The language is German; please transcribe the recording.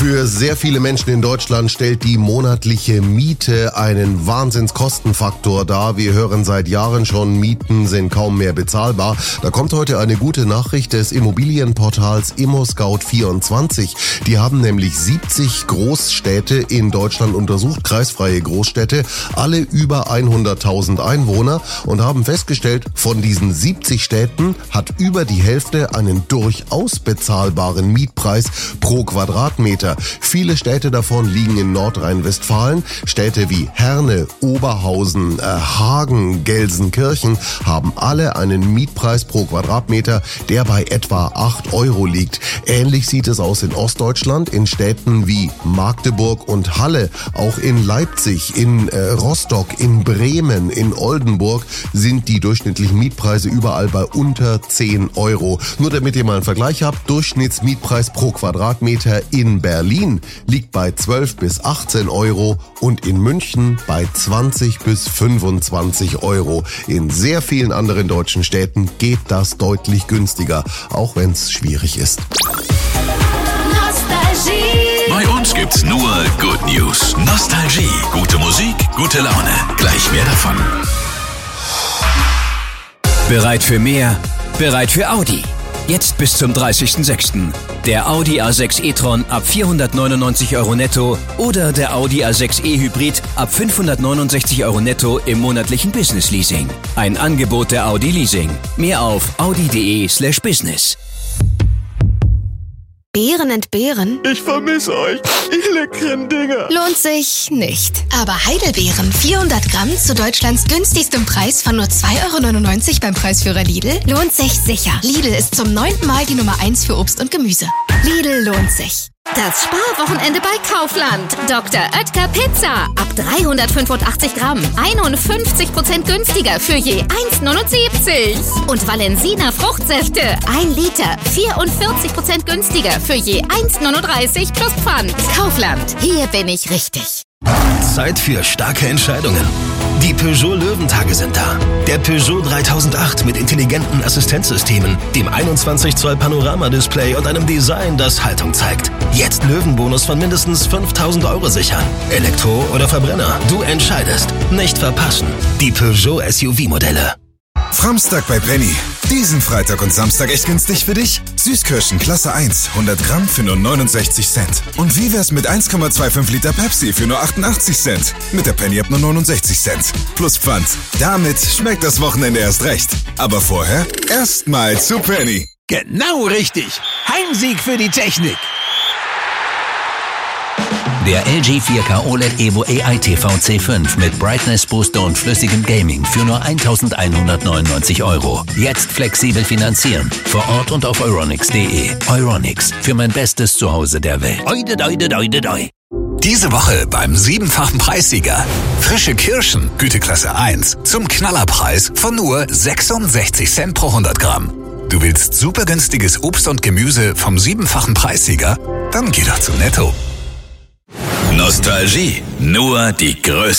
Für sehr viele Menschen in Deutschland stellt die monatliche Miete einen Wahnsinnskostenfaktor dar. Wir hören seit Jahren schon, Mieten sind kaum mehr bezahlbar. Da kommt heute eine gute Nachricht des Immobilienportals ImmoScout24. Die haben nämlich 70 Großstädte in Deutschland untersucht, kreisfreie Großstädte, alle über 100.000 Einwohner, und haben festgestellt, von diesen 70 Städten hat über die Hälfte einen durchaus bezahlbaren Mietpreis pro Quadratmeter. Viele Städte davon liegen in Nordrhein-Westfalen. Städte wie Herne, Oberhausen, Hagen, Gelsenkirchen haben alle einen Mietpreis pro Quadratmeter, der bei etwa 8 Euro liegt. Ähnlich sieht es aus in Ostdeutschland, in Städten wie Magdeburg und Halle, auch in Leipzig, in Rostock, in Bremen, in Oldenburg sind die durchschnittlichen Mietpreise überall bei unter 10 Euro. Nur damit ihr mal einen Vergleich habt, Durchschnittsmietpreis pro Quadratmeter in Berlin liegt bei 12 bis 18 Euro und in München bei 20 bis 25 Euro. In sehr vielen anderen deutschen Städten geht das deutlich günstiger, auch wenn es schwierig ist. Bei uns gibt's nur Good News. Nostalgie, gute Musik, gute Laune. Gleich mehr davon. Bereit für mehr? Bereit für Audi. Jetzt bis zum 30.06. Der Audi A6 e-tron ab 499 Euro netto oder der Audi A6 e-Hybrid ab 569 Euro netto im monatlichen Business-Leasing. Ein Angebot der Audi Leasing. Mehr auf audi.de/business. Beeren entbehren? Ich vermisse euch, ihr leckeren Dinger. Lohnt sich nicht. Aber Heidelbeeren, 400 Gramm zu Deutschlands günstigstem Preis von nur 2,99 Euro beim Preisführer Lidl, lohnt sich sicher. Lidl ist zum 9. Mal die Nummer 1 für Obst und Gemüse. Lidl lohnt sich. Das Sparwochenende bei Kaufland. Dr. Oetker Pizza. Ab 385 Gramm. 51% günstiger für je 1,79. Und Valensina Fruchtsäfte. 1 Liter. 44% günstiger für je 1,39 plus Pfand. Kaufland. Hier bin ich richtig. Zeit für starke Entscheidungen. Die Peugeot Löwentage sind da. Der Peugeot 3008 mit intelligenten Assistenzsystemen, dem 21 Zoll Panoramadisplay und einem Design, das Haltung zeigt. Jetzt Löwenbonus von mindestens 5.000 Euro sichern. Elektro oder Verbrenner, du entscheidest. Nicht verpassen. Die Peugeot SUV-Modelle. Framstag bei Penny. Diesen Freitag und Samstag echt günstig für dich? Süßkirschen Klasse 1, 100 Gramm für nur 69 Cent. Und wie wär's mit 1,25 Liter Pepsi für nur 88 Cent? Mit der Penny ab nur 69 Cent. Plus Pfand. Damit schmeckt das Wochenende erst recht. Aber vorher erstmal zu Penny. Genau richtig. Heimsieg für die Technik. Der LG 4K OLED Evo AI TV C5 mit Brightness Booster und flüssigem Gaming für nur 1.199 Euro. Jetzt flexibel finanzieren. Vor Ort und auf euronics.de. Euronics, für mein bestes Zuhause der Welt. Oide, oide, oide, oide. Diese Woche beim 7-fachen Preissieger. Frische Kirschen, Güteklasse 1, zum Knallerpreis von nur 66 Cent pro 100 Gramm. Du willst super günstiges Obst und Gemüse vom 7-fachen Preissieger? Dann geh doch zu Netto. Nostalgie, nur die größte.